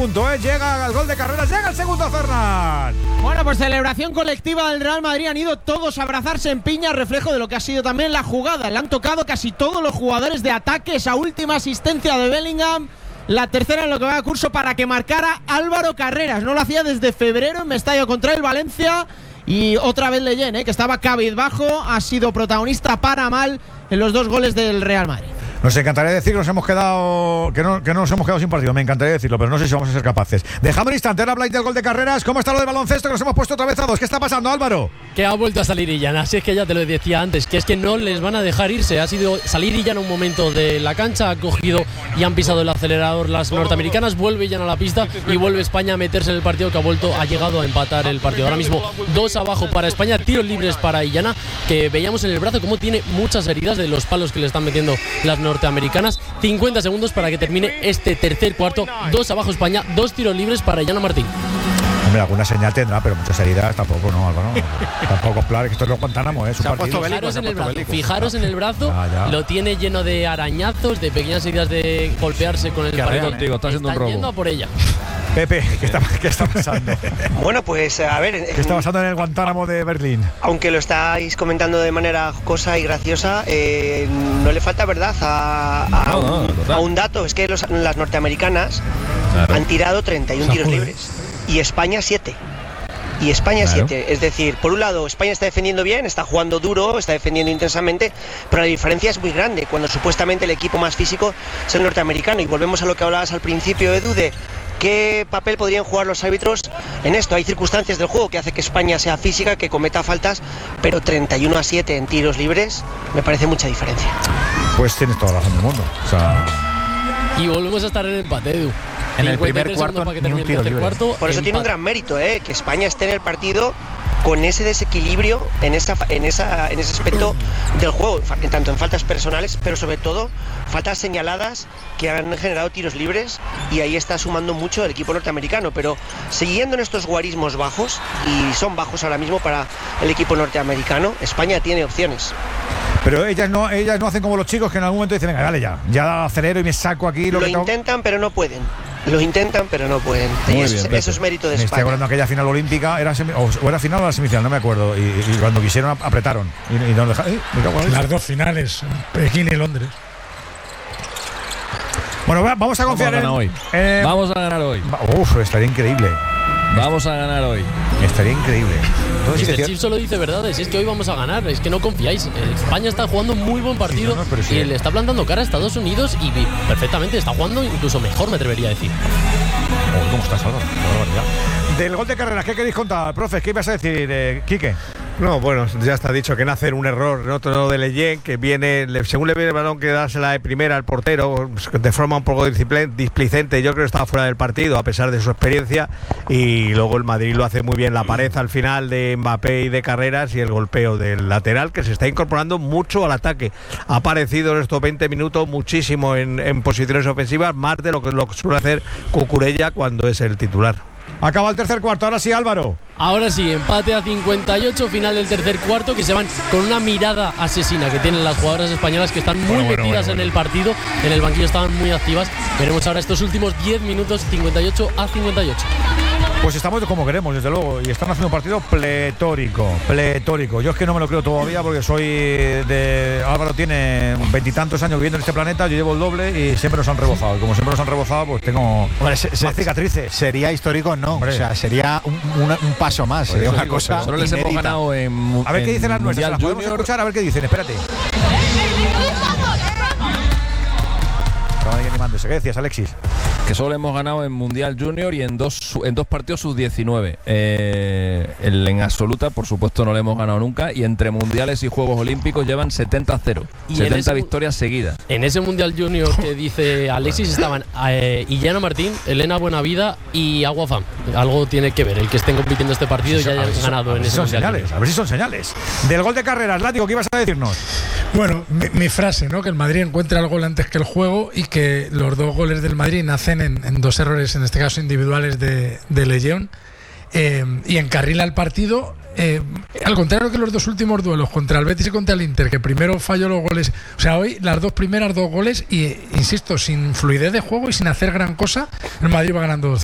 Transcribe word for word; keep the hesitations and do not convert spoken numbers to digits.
punto, ¿eh? Llega al gol de Carreras, llega el segundo, Fernán. Bueno, pues celebración colectiva del Real Madrid. Han ido todos a abrazarse en piña, reflejo de lo que ha sido también la jugada. Le han tocado casi todos los jugadores de ataque. Esa última asistencia de Bellingham, la tercera en lo que va de curso, para que marcara Álvaro Carreras. No lo hacía desde febrero en Mestalla contra el Valencia. Y otra vez Leyen, ¿eh? que estaba cabizbajo, ha sido protagonista para mal en los dos goles del Real Madrid. Nos encantaría decir que nos hemos quedado que no, que no nos hemos quedado sin partido, me encantaría decirlo, pero no sé si vamos a ser capaces. Dejamos un instante, ahora habláis del gol de Carreras. ¿Cómo está lo de baloncesto que nos hemos puesto otra vez a dos? ¿Qué está pasando, Álvaro? Que ha vuelto a salir Illana, así es que ya te lo decía antes, que es que no les van a dejar irse. Ha sido salir Illana un momento de la cancha, ha cogido y han pisado el acelerador las norteamericanas, vuelve Illana a la pista y vuelve España a meterse en el partido, que ha vuelto, ha llegado a empatar el partido. Ahora mismo dos abajo para España, tiros libres para Illana, que veíamos en el brazo cómo tiene muchas heridas de los palos que le están metiendo las norteamericanas. cincuenta segundos para que termine este tercer cuarto. Dos abajo España, dos tiros libres para Illana Martín. Hombre, alguna señal tendrá, pero muchas heridas tampoco, no, Álvaro. Tampoco, claro, que esto es lo Guantánamo, ¿eh? Es un partido. Fijaros en el brazo, fijaros en el brazo, ya, ya. Lo tiene lleno de arañazos, de pequeñas heridas de golpearse con el carril contigo, está haciendo un robo. Yendo a por ella. Pepe, ¿qué está, qué está pasando? Bueno, pues a ver. ¿Qué está pasando en el Guantánamo de Berlín? Aunque lo estáis comentando de manera jocosa y graciosa, eh, no le falta verdad a, a, no, no, un, a un dato. Es que los, las norteamericanas claro. han tirado treinta y uno tiros libres y España siete. Y España siete, claro. Es decir, por un lado España está defendiendo bien, está jugando duro, está defendiendo intensamente, pero la diferencia es muy grande cuando supuestamente el equipo más físico es el norteamericano. Y volvemos a lo que hablabas al principio, Edu, de qué papel podrían jugar los árbitros en esto. Hay circunstancias del juego que hace que España sea física, que cometa faltas, pero treinta y uno a siete en tiros libres me parece mucha diferencia. Pues tienes toda la razón del mundo, o sea... Y volvemos a estar en empate, Edu. En el primer cuarto, para que termine el tercer cuarto. Por eso empate. Tiene un gran mérito, ¿eh? Que España esté en el partido con ese desequilibrio en esa en esa en ese aspecto del juego, tanto en faltas personales, pero sobre todo faltas señaladas que han generado tiros libres, y ahí está sumando mucho el equipo norteamericano. Pero siguiendo en estos guarismos bajos, y son bajos ahora mismo para el equipo norteamericano, España tiene opciones. Pero ellas no ellas no hacen como los chicos que en algún momento dicen, venga, dale ya, ya acelero y me saco aquí lo, lo que intentan, pero no pueden. Lo intentan, pero no pueden. Y eso, eso es mérito de me España. Estoy acordando de aquella final olímpica, era semi, o, o era final o era semifinal, no me acuerdo. Y, y cuando quisieron apretaron. Y, y no dejaron. ¿Eh? Las dos finales, Pekín y Londres. Bueno, vamos a confiar vamos a en, hoy. Eh, vamos a ganar hoy. Uf, estaría increíble. Vamos a ganar hoy. Estaría increíble. Este chip solo dice verdades, es que hoy vamos a ganar, es que no confiáis. España está jugando un muy buen partido, sí, no, no, sí. y le está plantando cara a Estados Unidos y perfectamente está jugando incluso mejor, me atrevería a decir. Oh, ¿cómo estás, Álvaro? Del gol de Carreras, ¿qué queréis contar, profe? ¿Qué ibas a decir, eh, Quique? No, bueno, ya está dicho que nace un error, ¿no? Otro de Leyen, que viene, según le viene el balón, que dársela de primera al portero, de forma un poco displicente. Yo creo que estaba fuera del partido, a pesar de su experiencia. Y luego el Madrid lo hace muy bien, la pared al final de Mbappé y de Carreras, y el golpeo del lateral, que se está incorporando mucho al ataque. Ha aparecido en estos veinte minutos muchísimo en, en posiciones ofensivas, más de lo que, lo que suele hacer Cucurella cuando es el titular. Acaba el tercer cuarto, ahora sí, Álvaro. Ahora sí, empate a cincuenta y ocho, final del tercer cuarto, que se van con una mirada asesina que tienen las jugadoras españolas, que están muy bueno, bueno, metidas bueno, bueno. en el partido. En el banquillo estaban muy activas. Veremos ahora estos últimos diez minutos, cincuenta y ocho a cincuenta y ocho. Pues estamos como queremos, desde luego, y están haciendo un partido pletórico, pletórico. Yo es que no me lo creo todavía, porque soy de... Álvaro tiene veintitantos años viviendo en este planeta, yo llevo el doble y siempre nos han rebozado. Y como siempre nos han rebozado, pues tengo Hombre, se, más cicatrices. Sería histórico, no. Hombre. O sea, sería un, un, un paso más, sería una digo, cosa solo les hemos ganado en A ver qué dicen las nuestras, las podemos escuchar, a ver qué dicen, espérate. ¿Qué decías, Alexis? Que solo hemos ganado en Mundial Junior y en dos en dos partidos sub diecinueve. Eh, en absoluta, por supuesto, no le hemos ganado nunca. Y entre Mundiales y Juegos Olímpicos llevan setenta a cero. setenta ese, victorias seguidas. En ese Mundial Junior que dice Alexis estaban eh, Illana Martín, Elena Buenavida y Agua Fam. Algo tiene que ver el que estén compitiendo este partido y ya hayan ganado en si ese son Mundial señales, Junior. A ver si son señales. Del gol de Carreras, Látigo, ¿qué ibas a decirnos? Bueno, mi, mi frase, ¿no? Que el Madrid encuentra el gol antes que el juego, y que los dos goles del Madrid nacen en, en dos errores, en este caso individuales, de, de Leyen, eh, y encarrila el partido, eh, al contrario que los dos últimos duelos contra el Betis y contra el Inter, que primero falló los goles. O sea, hoy las dos primeras dos goles, y insisto, sin fluidez de juego y sin hacer gran cosa, el Madrid va ganando dos.